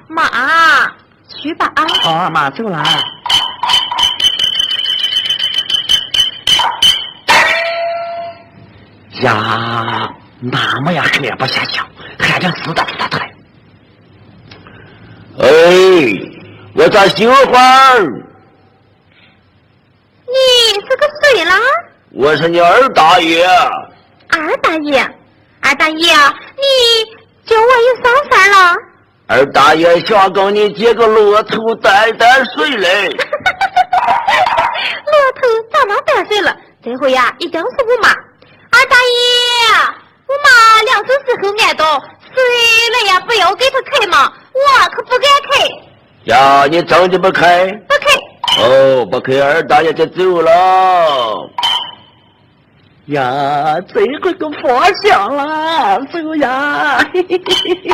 妈，去吧啊！ 好啊，妈，走了。呀，那么呀，黑不下枪，还这死的太。 哎，我咋媳妇儿？ 你是个谁啦？ 我是你二大爷。 二大爷，二大爷，你叫我有啥事了？ 二大爷想跟你借个骆驼带水嘞。 骆驼咋能带水了？这回呀，一定是我妈。二大爷，我妈两手时候挨到水了呀，不要给她开嘛，我可不敢开。 呀，你真的不开？ 不开。 哦，不开，二大爷就走了。 呀，这回可放下了，走呀！嘿嘿嘿嘿。